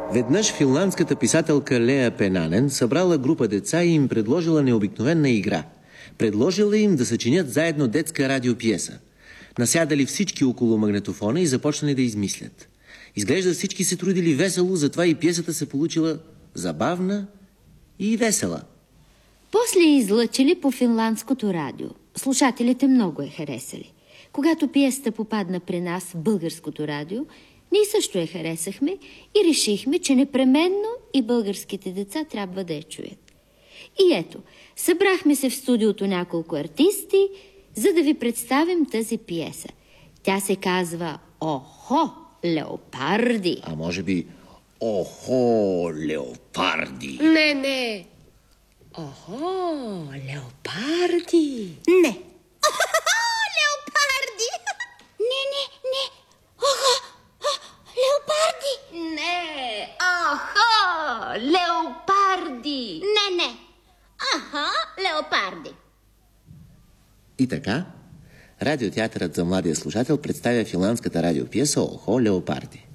Веднъж финландската писателка Леа Пенанен събрала група деца и им предложила необикновена игра. Предложила им да съчинят заедно детска радиопиеса. Насядали всички около магнетофона и започнали да измислят. Изглежда всички се трудили весело, затова и пиесата се получила забавна и весела. После излъчили по финландското радио. Слушателите много я харесали. Когато пиесата попадна при нас в българското радио, ние също я харесахме и решихме, че непременно и българските деца трябва да я чуят. И ето, събрахме се в студиото няколко артисти, за да ви представим тази пиеса. Тя се казва «Охо, леопарди». А може би «Охо, леопарди». Не. Охо, леопарди. Не. Леопарди! Не. Охо, леопарди! Не. Охо, леопарди. Не. Аха, леопарди. И така, радиотеатърът за младия слушател представя финландската радиопиеса «Охо, леопарди».